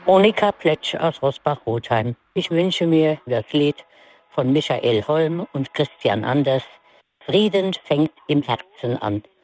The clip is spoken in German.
Monika Pletsch aus Rosbach-Rotheim. Ich wünsche mir das Lied von Michael Holm und Christian Anders. Frieden fängt im Herzen an.